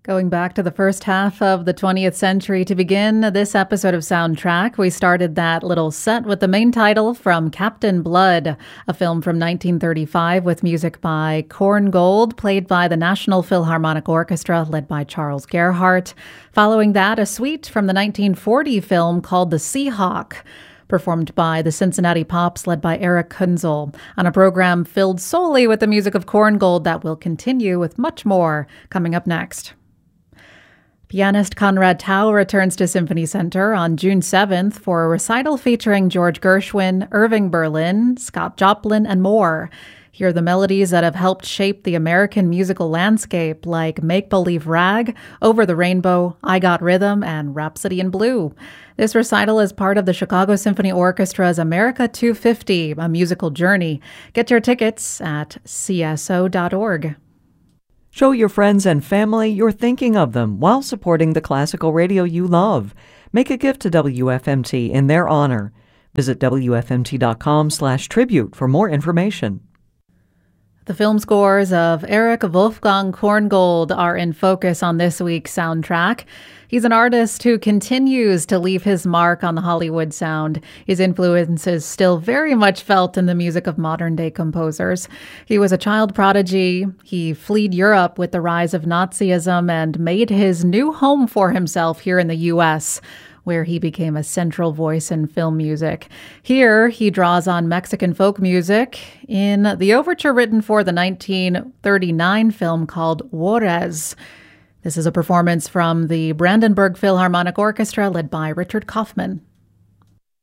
Going back to the first half of the 20th century to begin this episode of Soundtrack, we started that little set with the main title from Captain Blood, a film from 1935 with music by Korngold, played by the National Philharmonic Orchestra, led by Charles Gerhardt. Following that, a suite from the 1940 film called The Seahawk, performed by the Cincinnati Pops, led by Eric Kunzel, on a program filled solely with the music of Korngold that will continue with much more coming up next. Pianist Conrad Tao returns to Symphony Center on June 7th for a recital featuring George Gershwin, Irving Berlin, Scott Joplin, and more. Hear the melodies that have helped shape the American musical landscape, like Make Believe Rag, Over the Rainbow, I Got Rhythm, and Rhapsody in Blue. This recital is part of the Chicago Symphony Orchestra's America 250, a musical journey. Get your tickets at cso.org. Show your friends and family you're thinking of them while supporting the classical radio you love. Make a gift to WFMT in their honor. Visit WFMT.com/tribute for more information. The film scores of Erich Wolfgang Korngold are in focus on this week's soundtrack. He's an artist who continues to leave his mark on the Hollywood sound. His influence is still very much felt in the music of modern-day composers. He was a child prodigy. He fled Europe with the rise of Nazism and made his new home for himself here in the U.S., where he became a central voice in film music. Here, he draws on Mexican folk music in the overture written for the 1939 film called Juarez. This is a performance from the Brandenburg Philharmonic Orchestra led by Richard Kaufman.